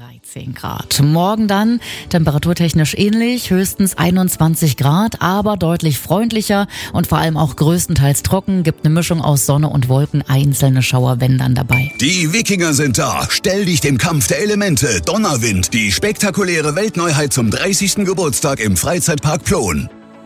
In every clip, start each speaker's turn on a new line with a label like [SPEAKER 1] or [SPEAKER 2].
[SPEAKER 1] 13 Grad. Morgen dann temperaturtechnisch ähnlich, höchstens 21 Grad, aber deutlich freundlicher und vor allem auch größtenteils trocken. Gibt eine Mischung aus Sonne und Wolken, einzelne Schauer, wenn dann dabei.
[SPEAKER 2] Die Wikinger sind da. Stell dich dem Kampf der Elemente. Donnerwind, die spektakuläre Weltneuheit zum 30. Geburtstag im Freizeitpark Plon.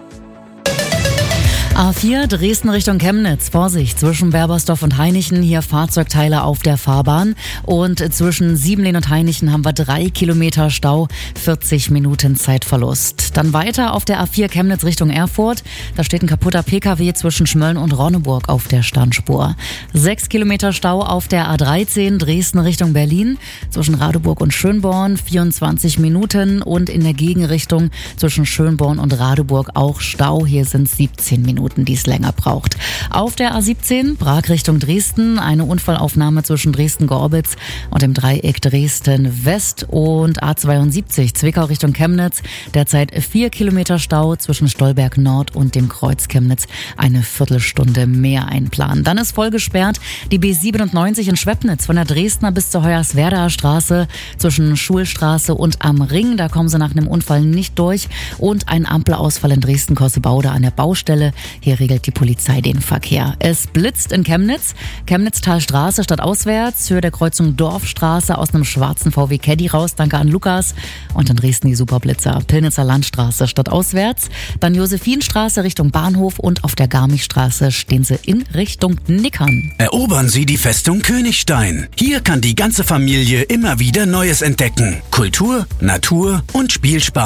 [SPEAKER 1] A4 Dresden Richtung Chemnitz. Vorsicht, zwischen Werbersdorf und Hainichen hier Fahrzeugteile auf der Fahrbahn. Und zwischen Siebenlehn und Hainichen haben wir 3 Kilometer Stau, 40 Minuten Zeitverlust. Dann weiter auf der A4 Chemnitz Richtung Erfurt. Da steht ein kaputter PKW zwischen Schmölln und Ronneburg auf der Standspur. 6 Kilometer Stau auf der A13 Dresden Richtung Berlin. Zwischen Radeburg und Schönborn 24 Minuten. Und in der Gegenrichtung zwischen Schönborn und Radeburg auch Stau. Hier sind 17 Minuten, die es länger braucht. Auf der A17 Prag Richtung Dresden eine Unfallaufnahme zwischen Dresden-Gorbitz und dem Dreieck Dresden-West und A72 Zwickau Richtung Chemnitz. Derzeit 4 Kilometer Stau zwischen Stolberg Nord und dem Kreuz Chemnitz. Eine Viertelstunde mehr einplanen. Dann ist voll gesperrt die B97 in Schwepnitz von der Dresdner bis zur Hoyerswerdaer Straße zwischen Schulstraße und am Ring. Da kommen sie nach einem Unfall nicht durch. Und ein Ampelausfall in Dresden-Kossebaude an der Baustelle. Hier regelt die Polizei den Verkehr. Es blitzt in Chemnitz. Chemnitztalstraße statt auswärts. Höhe der Kreuzung Dorfstraße aus einem schwarzen VW Caddy raus. Danke an Lukas. Und in Dresden die Superblitzer. Pillnitzer Landstraße statt auswärts. Dann Josephinstraße Richtung Bahnhof. Und auf der Garmichstraße stehen sie in Richtung Nickern.
[SPEAKER 3] Erobern Sie die Festung Königstein. Hier kann die ganze Familie immer wieder Neues entdecken. Kultur, Natur und Spielspaß.